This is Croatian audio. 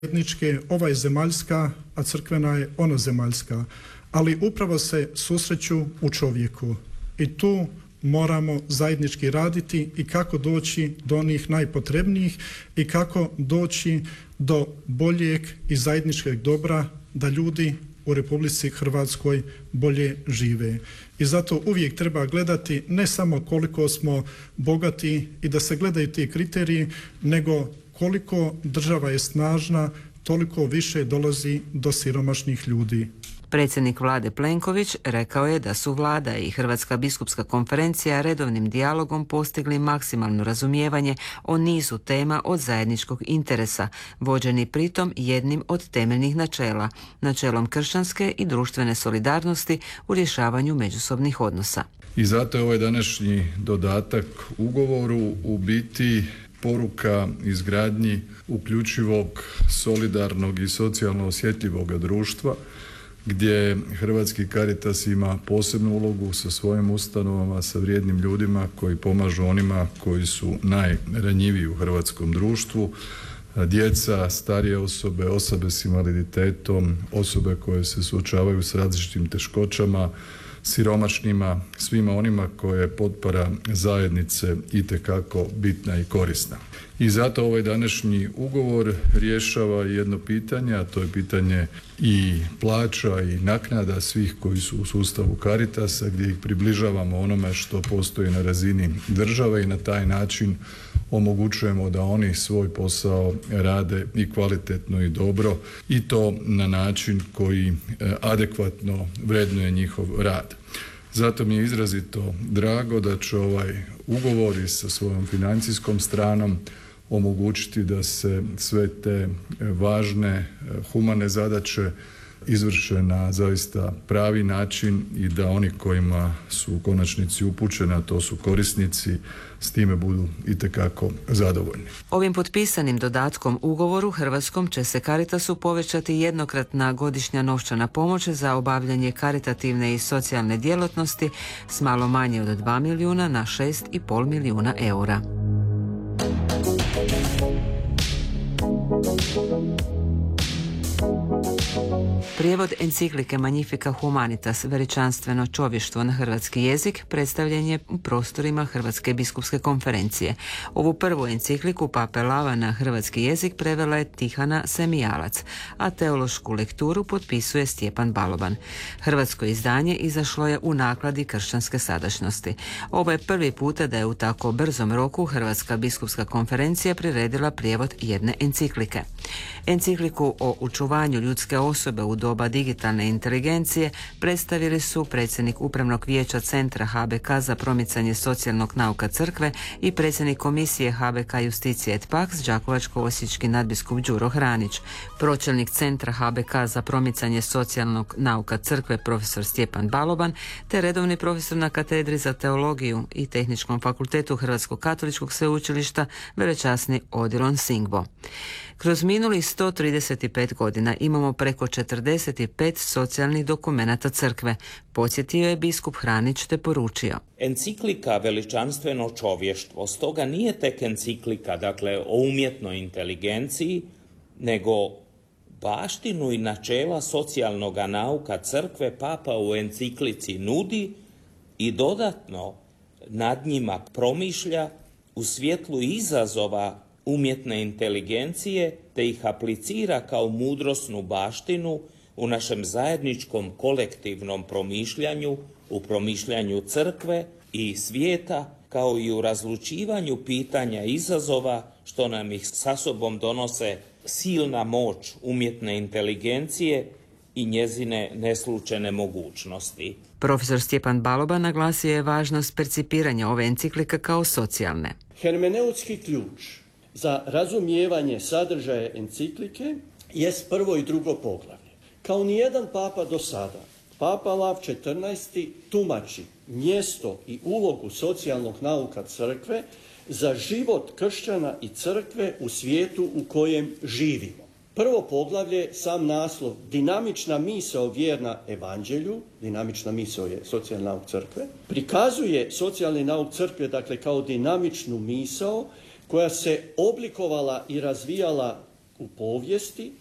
zajedničke, ova je zemaljska, a crkvena je ona zemaljska, ali upravo se susreću u čovjeku i tu moramo zajednički raditi i kako doći do onih najpotrebnijih i kako doći do boljeg i zajedničkog dobra da ljudi u Republici Hrvatskoj bolje žive. I zato uvijek treba gledati ne samo koliko smo bogati i da se gledaju ti kriteriji, nego koliko država je snažna, toliko više dolazi do siromašnih ljudi. Predsjednik vlade Plenković rekao je da su vlada i Hrvatska biskupska konferencija redovnim dijalogom postigli maksimalno razumijevanje o nizu tema od zajedničkog interesa, vođeni pritom jednim od temeljnih načela, načelom kršćanske i društvene solidarnosti u rješavanju međusobnih odnosa. I zato je ovaj današnji dodatak ugovoru u biti poruka izgradnji uključivog, solidarnog i socijalno osjetljivog društva, gdje Hrvatski Caritas ima posebnu ulogu sa svojim ustanovama, sa vrijednim ljudima koji pomažu onima koji su najranjiviji u hrvatskom društvu, djeca, starije osobe, osobe s invaliditetom, osobe koje se suočavaju s različitim teškoćama, siromašnima, svima onima koje je potpora zajednice itekako bitna i korisna. I zato ovaj današnji ugovor rješava jedno pitanje, a to je pitanje i plaća i naknada svih koji su u sustavu Caritasa, gdje ih približavamo onome što postoji na razini države i na taj način omogućujemo da oni svoj posao rade i kvalitetno i dobro i to na način koji adekvatno vrednuje njihov rad. Zato mi je izrazito drago da će ovaj ugovor i sa svojom financijskom stranom omogućiti da se sve te važne humane zadaće izvrše na zaista pravi način i da oni kojima su u konačnici upućeni, a to su korisnici, s time budu itekako zadovoljni. Ovim potpisanim dodatkom ugovoru hrvatskom će se Caritasu povećati jednokratna godišnja novčana pomoć za obavljanje karitativne i socijalne djelatnosti s malo manje od 2 milijuna na 6,5 milijuna eura. Prijevod enciklike Magnifica Humanitas, veličanstveno čovještvo na hrvatski jezik, predstavljen je u prostorima Hrvatske biskupske konferencije. Ovu prvu encikliku Pape Lava na hrvatski jezik prevela je Tihana Semijalac, a teološku lekturu potpisuje Stjepan Baloban. Hrvatsko izdanje izašlo je u nakladi kršćanske sadašnjosti. Ovo je prvi puta da je u tako brzom roku Hrvatska biskupska konferencija priredila prijevod jedne enciklike. Encikliku o očuvanju ljudske osobe u doba digitalne inteligencije predstavili su predsjednik Upravnog vijeća Centra HBK za promicanje socijalnog nauka crkve i predsjednik komisije HBK Justicije et Pax đakovačko-osječki nadbiskup Đuro Hranić, pročelnik Centra HBK za promicanje socijalnog nauka crkve profesor Stjepan Baloban te redovni profesor na katedri za teologiju i Tehničkom fakultetu Hrvatskog katoličkog sveučilišta velečasni Odilon Singbo. Kroz minulih 135 godina imamo preko 45 socijalnih dokumenata crkve, podsjetio je biskup Hranić te poručio. Enciklika Veličanstveno čovještvo stoga nije tek enciklika, dakle o umjetnoj inteligenciji, nego baštinu i načela socijalnog nauka crkve Papa u enciklici nudi i dodatno nad njima promišlja u svjetlu izazova umjetne inteligencije te ih aplicira kao mudrosnu baštinu u našem zajedničkom kolektivnom promišljanju, u promišljanju crkve i svijeta, kao i u razlučivanju pitanja izazova što nam ih sa sobom donose silna moć umjetne inteligencije i njezine neslučene mogućnosti. Profesor Stjepan Baloban naglasio je važnost percipiranja ove enciklike kao socijalne. Hermeneutski ključ za razumijevanje sadržaja enciklike jest prvo i drugo poglavlje. Kao nijedan papa do sada, Papa Lav XIV tumači mjesto i ulogu socijalnog nauka crkve za život kršćana i crkve u svijetu u kojem živimo. Prvo poglavlje, sam naslov, dinamična misao vjerna evanđelju, dinamična misao je socijalni nauk crkve, prikazuje socijalni nauk crkve, dakle, kao dinamičnu misao koja se oblikovala i razvijala u povijesti